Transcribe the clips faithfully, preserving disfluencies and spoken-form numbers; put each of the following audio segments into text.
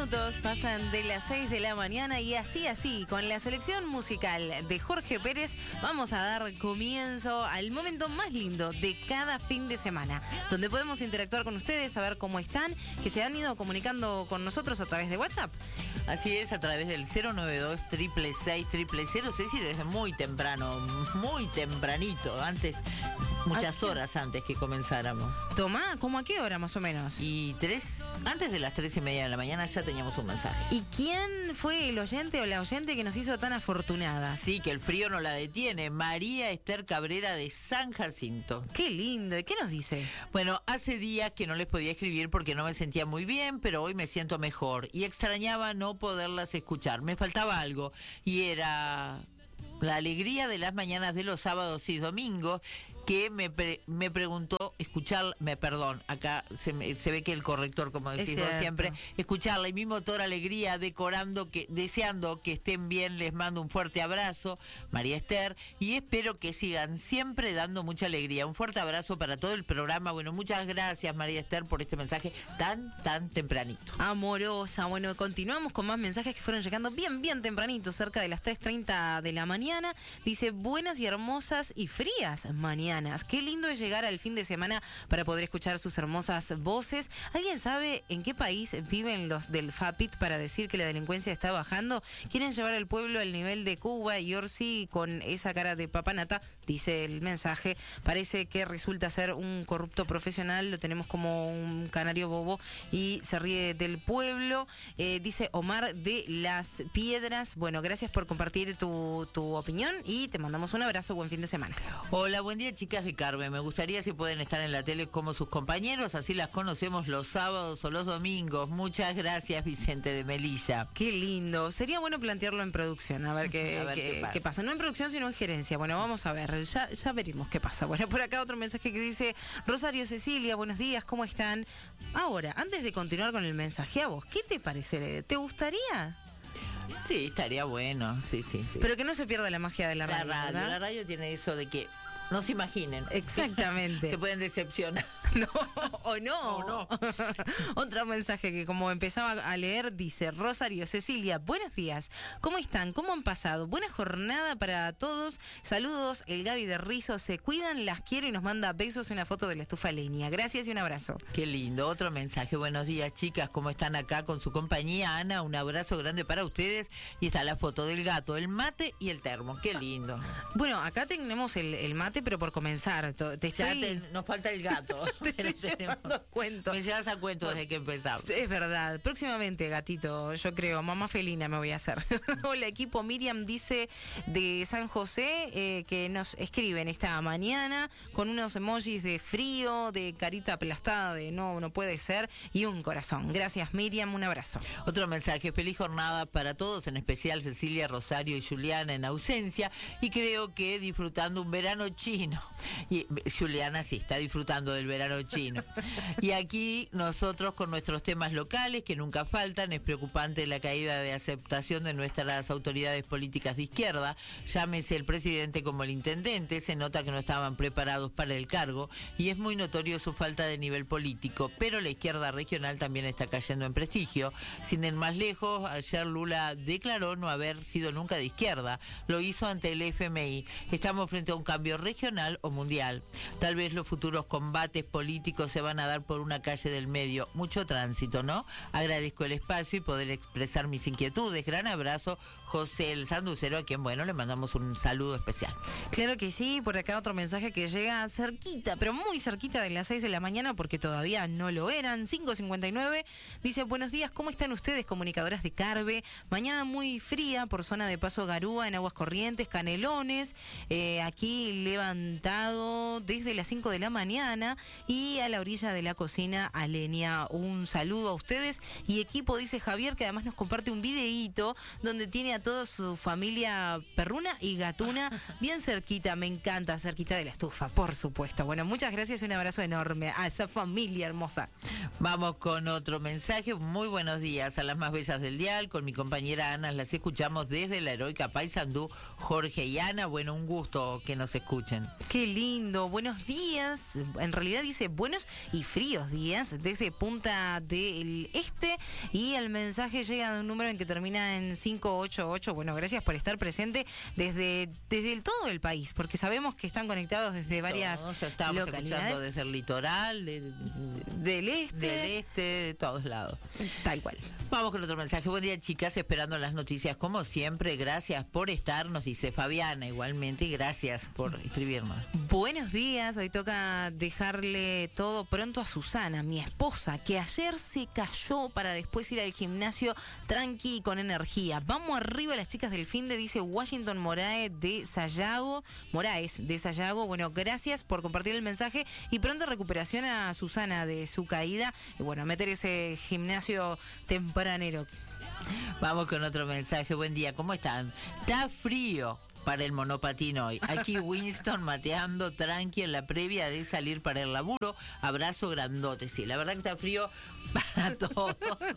minutos pasan de las seis de la mañana y así, así, con la selección musical de Jorge Pérez, vamos a dar comienzo al momento más lindo de cada fin de semana, donde podemos interactuar con ustedes, saber cómo están, que se han ido comunicando con nosotros a través de WhatsApp. Así es, a través del cero nueve dos, seis seis seis, cero cero cero, Ceci, desde muy temprano, muy tempranito, antes, muchas horas antes que comenzáramos. Tomá, ¿cómo a qué hora más o menos? Y tres, antes de las tres y media de la mañana ya teníamos un mensaje. ¿Y quién fue el oyente o la oyente que nos hizo tan afortunada? Sí, que el frío no la detiene. María Esther Cabrera de San Jacinto. Qué lindo. ¿Y qué nos dice? Bueno, hace días que no les podía escribir porque no me sentía muy bien, pero hoy me siento mejor. Y extrañaba no poderlas escuchar. Me faltaba algo y era la alegría de las mañanas de los sábados y domingos, que me, pre, me preguntó escuchar, me perdón, acá se, me, se ve que el corrector, como decís vos siempre, escucharla, y mi motor alegría, decorando, que, deseando que estén bien, les mando un fuerte abrazo, María Esther, y espero que sigan siempre dando mucha alegría. Un fuerte abrazo para todo el programa. Bueno, muchas gracias, María Esther, por este mensaje tan, tan tempranito. Amorosa. Bueno, continuamos con más mensajes que fueron llegando bien, bien tempranito, cerca de las tres treinta de la mañana. Dice, buenas y hermosas y frías mañanas. Qué lindo es llegar al fin de semana para poder escuchar sus hermosas voces. ¿Alguien sabe en qué país viven los del FAPIT para decir que la delincuencia está bajando? Quieren llevar al pueblo al nivel de Cuba y Orsi con esa cara de papanata, dice el mensaje. Parece que resulta ser un corrupto profesional, lo tenemos como un canario bobo y se ríe del pueblo. Eh, dice Omar de Las Piedras. Bueno, gracias por compartir tu, tu opinión y te mandamos un abrazo. Buen fin de semana. Hola, buen día, chicas de Carve. Me gustaría si pueden estar en la tele como sus compañeros, así las conocemos los sábados o los domingos. Muchas gracias, Vicente de Melilla. Qué lindo. Sería bueno plantearlo en producción, a ver qué, a ver qué, qué, pasa. qué pasa. No en producción, sino en gerencia. Bueno, vamos a ver, ya, ya veremos qué pasa. Bueno, por acá otro mensaje que dice, Rosario Cecilia, buenos días, ¿cómo están? Ahora, antes de continuar con el mensaje, a vos, ¿qué te parece? ¿Te gustaría? Sí, estaría bueno, sí, sí, sí. Pero que no se pierda la magia de la, la radio, radio. ¿verdad? La radio tiene eso de que no se imaginen. Exactamente. Se pueden decepcionar. No, o no. O no. Otro mensaje que como empezaba a leer dice, Rosario Cecilia, buenos días. ¿Cómo están? ¿Cómo han pasado? Buena jornada para todos. Saludos, el Gaby de Rizo. Se cuidan, las quiero y nos manda besos y una foto de la estufa leña. Gracias y un abrazo. Qué lindo. Otro mensaje. Buenos días, chicas. ¿Cómo están acá con su compañía? Ana, un abrazo grande para ustedes. Y está la foto del gato, el mate y el termo. Qué lindo. Bueno, acá tenemos el, el mate, pero por comenzar. Te estoy... Ya te, nos falta el gato. Te estoy llevando a cuento. Me llevas a cuento bueno, desde que empezamos. Es verdad. Próximamente, gatito, yo creo, mamá felina me voy a hacer. Hola, equipo. Miriam dice de San José eh, que nos escriben esta mañana con unos emojis de frío, de carita aplastada, de no, no puede ser, y un corazón. Gracias, Miriam. Un abrazo. Otro mensaje. Feliz jornada para todos, en especial Cecilia, Rosario y Juliana en ausencia. Y creo que disfrutando un verano chino. Y Juliana sí, está disfrutando del verano chino. Y aquí nosotros con nuestros temas locales que nunca faltan. Es preocupante la caída de aceptación de nuestras autoridades políticas de izquierda, llámese el presidente como el intendente. Se nota que no estaban preparados para el cargo y es muy notorio su falta de nivel político, pero la izquierda regional también está cayendo en prestigio. Sin ir más lejos, ayer Lula declaró no haber sido nunca de izquierda, lo hizo ante el F M I. Estamos frente a un cambio regional o mundial. Tal vez los futuros combates políticos se van a dar por una calle del medio. Mucho tránsito, ¿no? Agradezco el espacio y poder expresar mis inquietudes. Gran abrazo, José el Sanducero, a quien, bueno, le mandamos un saludo especial. Claro que sí. Por acá otro mensaje que llega cerquita, pero muy cerquita de las seis de la mañana, porque todavía no lo eran. cinco cincuenta y nueve. Dice, buenos días, ¿cómo están ustedes, comunicadoras de Carve? Mañana muy fría por zona de Paso Garúa, en Aguas Corrientes, Canelones. Eh, aquí levantado desde las cinco de la mañana y a la orilla de la cocina a leña. Un saludo a ustedes y equipo, dice Javier, que además nos comparte un videíto donde tiene a toda su familia perruna y gatuna bien cerquita. Me encanta, cerquita de la estufa, por supuesto. Bueno, muchas gracias y un abrazo enorme a esa familia hermosa. Vamos con otro mensaje. Muy buenos días a las más bellas del dial. Con mi compañera Ana las escuchamos desde la heroica Paysandú. Jorge y Ana, bueno, un gusto que nos escuchen. Qué lindo, buenos días. En realidad dice dice buenos y fríos días desde Punta del Este, y el mensaje llega de un número en que termina en cinco ocho ocho. Bueno, gracias por estar presente desde, desde el todo el país, porque sabemos que están conectados desde varias Todos, estamos localidades. escuchando desde el litoral, de, de, del este. del este, de todos lados. Tal cual. Vamos con otro mensaje. Buen día, chicas, esperando las noticias como siempre. Gracias por estar, nos dice Fabiana igualmente, y gracias por escribirnos. Buenos días, hoy toca dejarle todo pronto a Susana, mi esposa, que ayer se cayó para después ir al gimnasio tranqui y con energía. Vamos arriba las chicas del fin de, dice Washington Moraes de Sayago. Moraes de Sayago. Bueno, gracias por compartir el mensaje y pronta recuperación a Susana de su caída. Y bueno, meter ese gimnasio tempranero. Vamos con otro mensaje. Buen día, ¿cómo están? Está frío para el monopatín hoy. Aquí Winston mateando tranqui en la previa de salir para el laburo. Abrazo grandote. Sí, la verdad que está frío para todos.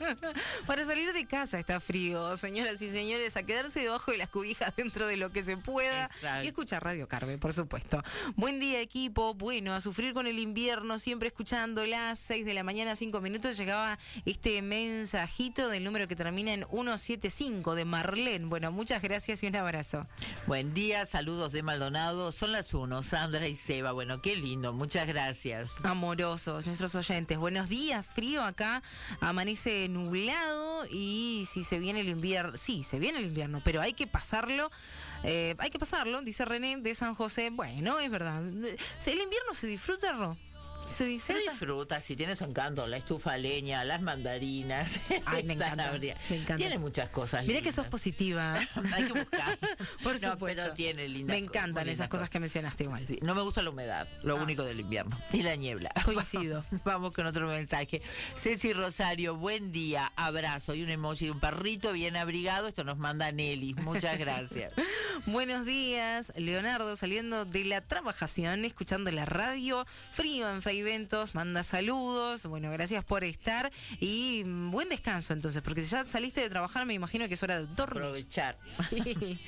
Para salir de casa está frío, señoras y señores, a quedarse debajo de las cubijas dentro de lo que se pueda. Exacto. Y escuchar Radio Carve, por supuesto. Buen día, equipo. Bueno, a sufrir con el invierno, siempre escuchando las seis de la mañana, cinco minutos, llegaba este mensajito del número que termina en ciento setenta y cinco de Marlene. Bueno, muchas gracias y un abrazo. Buen día, saludos de Maldonado. Son las uno, Sandra y Seba. Bueno, qué lindo, muchas gracias. Amorosos, nuestros oyentes. Buenos días, frío acá, amanece nublado y si se viene el invierno, sí, se viene el invierno, pero hay que pasarlo, eh, hay que pasarlo, dice René de San José. Bueno, es verdad. ¿El invierno se disfruta, Ro? ¿Se disfruta? Se disfruta, si tiene su encanto, la estufa a leña, las mandarinas. Ay, me encanta, me encanta. Tiene muchas cosas Mira lindas. que sos positiva. Hay que buscar. Por no, supuesto. pero tiene lindas Me encantan lindas esas cosas que mencionaste igual. Sí, no me gusta la humedad, lo ah. único del invierno. Y la niebla. Coincido. Vamos con otro mensaje. Ceci Rosario, buen día, abrazo. Y un emoji de un perrito bien abrigado. Esto nos manda Nelly. Muchas gracias. Buenos días, Leonardo, saliendo de la trabajación, escuchando la radio. Frío en Fraiventos, manda saludos. Bueno, gracias por estar y buen descanso entonces, porque si ya saliste de trabajar me imagino que es hora de dormir. Aprovechar. Sí.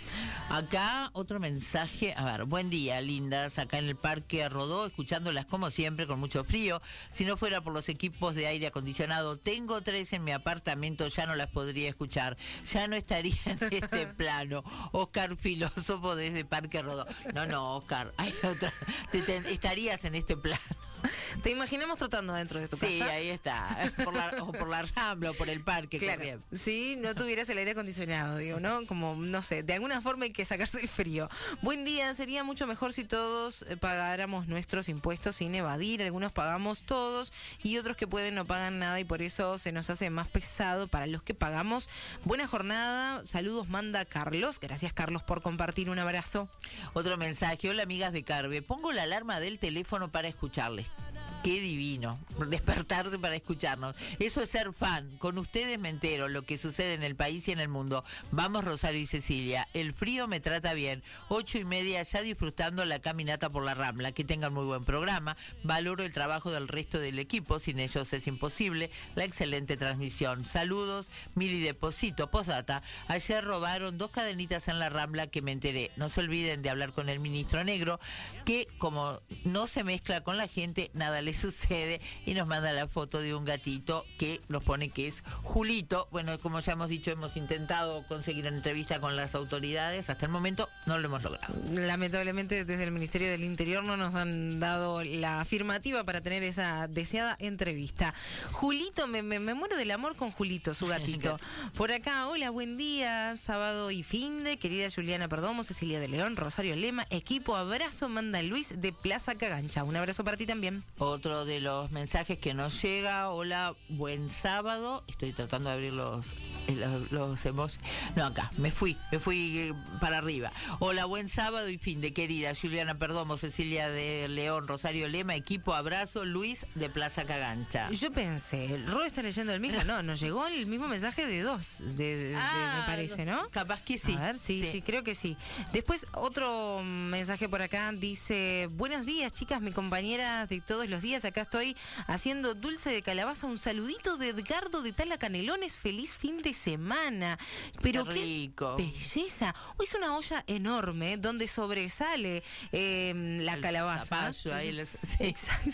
Acá otro mensaje. A ver, buen día, lindas. Acá en el Parque Rodó, escuchándolas como siempre con mucho frío. Si no fuera por los equipos de aire acondicionado, tengo tres en mi apartamento, ya no las podría escuchar. Ya no estaría en este plano. Oscar, filósofo desde Parque Rodó. No, no, Oscar, hay otra. Te, te, estarías en este plano. Te imaginamos trotando dentro de tu sí, casa. Sí, ahí está. Por la, o por la Rambla o por el parque. Claro. Si no tuvieras el aire acondicionado, digo, ¿no? Como, no sé, de alguna forma hay que sacarse el frío. Buen día, sería mucho mejor si todos pagáramos nuestros impuestos sin evadir. Algunos pagamos todos y otros que pueden no pagan nada y por eso se nos hace más pesado para los que pagamos. Buena jornada. Saludos, manda Carlos. Gracias, Carlos, por compartir. Un abrazo. Otro mensaje. Hola, amigas de Carve. Pongo la alarma del teléfono para escucharles. Qué divino, despertarse para escucharnos. Eso es ser fan. Con ustedes me entero lo que sucede en el país y en el mundo. Vamos, Rosario y Cecilia. El frío me trata bien. Ocho y media ya disfrutando la caminata por la Rambla. Que tengan muy buen programa. Valoro el trabajo del resto del equipo. Sin ellos es imposible. La excelente transmisión. Saludos, Mili Deposito. Postdata. Ayer robaron dos cadenitas en la Rambla que me enteré. No se olviden de hablar con el ministro Negro, que como no se mezcla con la gente, nada le sucede, y nos manda la foto de un gatito que nos pone que es Julito. Bueno, como ya hemos dicho, hemos intentado conseguir una entrevista con las autoridades, hasta el momento no lo hemos logrado. Lamentablemente desde el Ministerio del Interior no nos han dado la afirmativa para tener esa deseada entrevista. Julito, me, me, me muero del amor con Julito, su gatito. Por acá, hola, buen día, sábado y fin de, querida Juliana Perdomo, Cecilia de León, Rosario Lema, equipo, abrazo, manda Luis de Plaza Cagancha. Un abrazo para ti también. Otro de los mensajes que nos llega, hola, buen sábado. Estoy tratando de abrir los, los, los emojis. No, acá, me fui, me fui para arriba. Hola, buen sábado y fin de, querida Juliana Perdomo, Cecilia de León, Rosario Lema, equipo, abrazo, Luis de Plaza Cagancha. Yo pensé, ¿Ro está leyendo el mismo? No, nos llegó el mismo mensaje de dos, de, de, ah, de, me parece, ¿no? Capaz que sí. A ver, sí, sí, sí, creo que sí. Después, otro mensaje por acá dice, buenos días, chicas, mi compañera de todos los días días, acá estoy haciendo dulce de calabaza. Un saludito de Edgardo de Tala Canelones. Feliz fin de semana. Pero qué rico. Qué belleza. Hoy es una olla enorme donde sobresale eh, la el calabaza. Zapallo, ahí les... sí. Exacto.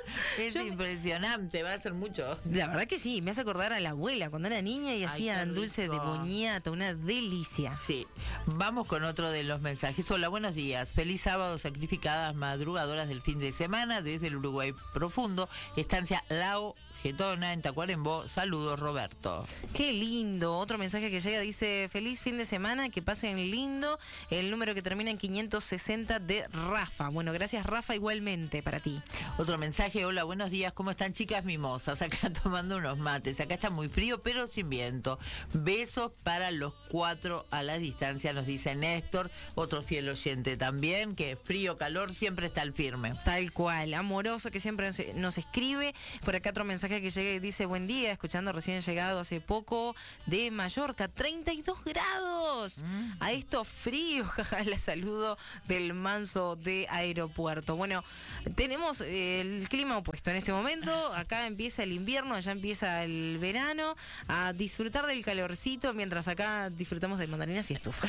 Es Yo impresionante, va a ser mucho. La verdad que sí, me hace acordar a la abuela cuando era niña y Ay, hacían dulce de boñata, una delicia. Sí, vamos con otro de los mensajes. Hola, buenos días. Feliz sábado, sacrificadas madrugadoras del fin de semana desde el Uruguay profundo, estancia Lao Getona en Tacuarembó. Saludos, Roberto. Qué lindo. Otro mensaje que llega dice: feliz fin de semana, que pasen lindo. El número que termina en quinientos sesenta de Rafa. Bueno, gracias, Rafa, igualmente para ti. Otro mensaje: hola, buenos días, ¿cómo están, chicas mimosas? Acá tomando unos mates. Acá está muy frío, pero sin viento. Besos para los cuatro a la distancia, nos dice Néstor, otro fiel oyente también, que frío, calor, siempre está al firme. Tal cual, amoroso, que siempre nos, nos escribe. Por acá otro mensaje que llega y dice: buen día, escuchando recién llegado hace poco de Mallorca, treinta y dos grados. Mm. A esto frío, jaja, la saludo del manso de aeropuerto. Bueno, tenemos eh, el clima opuesto en este momento. Acá empieza el invierno, allá empieza el verano. A disfrutar del calorcito, mientras acá disfrutamos de mandarinas y estufa.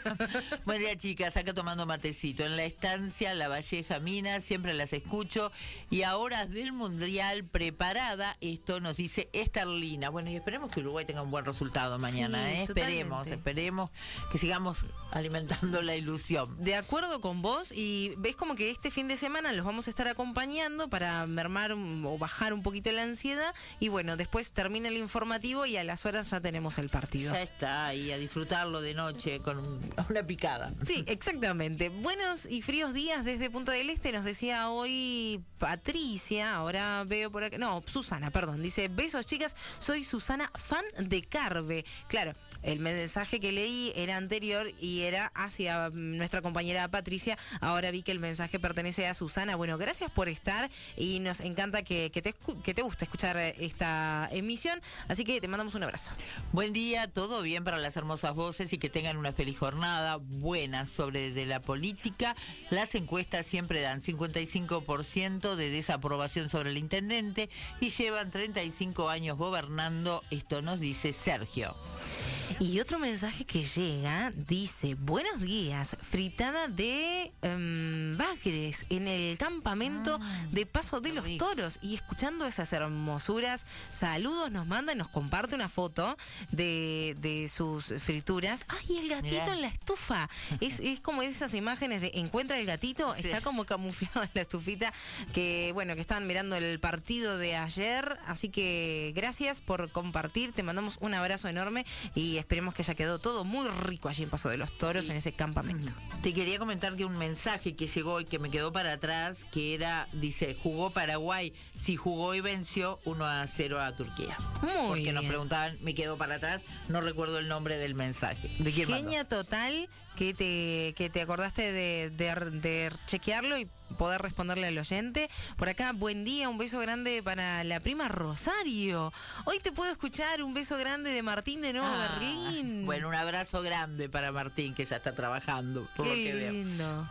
Buen día, chicas, acá tomando matecito en la estancia La Valleja Mina, siempre las escucho y a horas del mundial preparada. Esto nos dice Esterlina. Bueno, y esperemos que Uruguay tenga un buen resultado mañana, sí, ¿eh? Esperemos, esperemos que sigamos alimentando la ilusión. De acuerdo con vos, y ves como que este fin de semana los vamos a estar acompañando para mermar o bajar un poquito la ansiedad, y bueno, después termina el informativo y a las horas ya tenemos el partido. Ya está, ahí a disfrutarlo de noche con un, una picada. Sí, exactamente. Buenos y fríos días desde Punta del Este, nos decía hoy Patricia, ahora veo por acá, no, Susana, perdón, dice: besos, chicas, soy Susana, fan de Carve. Claro, el mensaje que leí era anterior y era hacia nuestra compañera Patricia. Ahora vi que el mensaje pertenece a Susana. Bueno, gracias por estar y nos encanta que, que, te, que te guste escuchar esta emisión, así que te mandamos un abrazo. Buen día, todo bien para las hermosas voces y que tengan una feliz jornada. Buena sobre de la política. Las encuestas siempre dan cincuenta y cinco por ciento de desaprobación sobre el intendente y llevan treinta y cinco años gobernando. Esto nos dice Sergio. Y otro mensaje que llega dice: buenos días, fritada de um, bagres en el campamento ah, de Paso de los rico. Toros. Y escuchando esas hermosuras, saludos, nos manda y nos comparte una foto de, de sus frituras. ¡Ay, el gatito Mirá. En la estufa! Es, es como esas imágenes de encuentra el gatito, sí. Está como camuflado en la estufita, que bueno, que estaban mirando el partido de ayer. Así que gracias por compartir, te mandamos un abrazo enorme y esperemos que haya quedado todo muy rico allí en Paso de los Toros, sí. En ese campamento. Te quería comentar que un mensaje que llegó y que me quedó para atrás, que era, dice: jugó Paraguay, sí jugó y venció uno a cero a Turquía. Muy Porque bien. Nos preguntaban, me quedó para atrás, no recuerdo el nombre del mensaje. ¿De quién Genia mandó? total que te, que te acordaste de, de, de chequearlo y poder responderle al oyente. Por acá, buen día, un beso grande para la prima Rosario. Hoy te puedo escuchar, un beso grande de Martín de Nuevo ah, Berlín. Bueno, un abrazo grande para Martín, que ya está trabajando, por Qué lo que veo. lindo.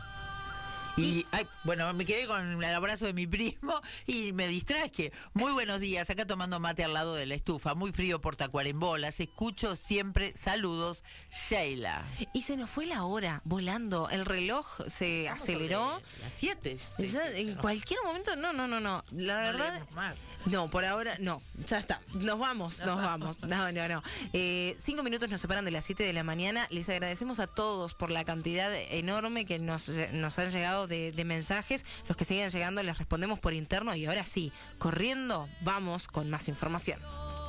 Y, ay, bueno, me quedé con el abrazo de mi primo y me distraje. Muy buenos días, acá tomando mate al lado de la estufa. Muy frío por Tacuarembó. Las escucho siempre. Saludos, Sheila. Y se nos fue la hora volando. El reloj se Vamos aceleró. Las siete. Sí, ya, sí, en no. cualquier momento. No, no, no, no. La no verdad. Más. No, por ahora no. Ya está. Nos vamos, nos, nos vamos. vamos. No, no, no. Eh, cinco minutos nos separan de las siete de la mañana. Les agradecemos a todos por la cantidad enorme que nos, nos han llegado de, de mensajes. Los que siguen llegando les respondemos por interno y ahora sí, corriendo, vamos con más información.